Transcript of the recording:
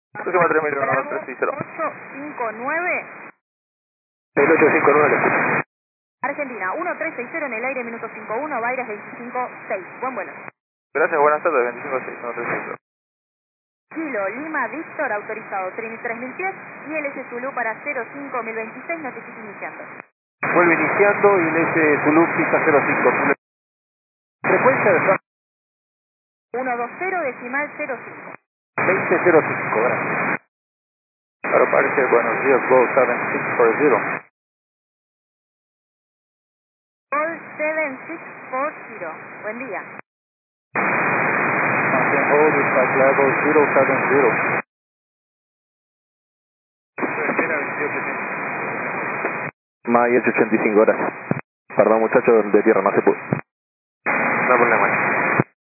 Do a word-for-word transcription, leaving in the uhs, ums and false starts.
Próxima tres mil uno, tres seis cero. ocho cinco nueve. El ocho cinco nueve, le escucho. Argentina, uno tres seis cero en el aire, minuto cinco uno, Baires veinticinco seis. Buen vuelo. Gracias, buenas tardes, veinticinco seis, uno tres seis cero. Kilo, Lima, Víctor, autorizado tres mil pies, y L S Zulu para cero cinco mil veintiséis, notifica iniciando. Vuelve iniciando y L S Zulu pista cero cinco. Frecuencia de Fran ciento veinte decimal cero cinco. veinte cero cinco, gracias. Aeroparque, buenos días, Go siete seis cuatro cero. Call siete seis cuatro cero. Buen día. Maintain hold, dispatch level cero siete cero. May ochenta y cinco horas. Perdón muchachos, de tierra no se pudo. No hay problema.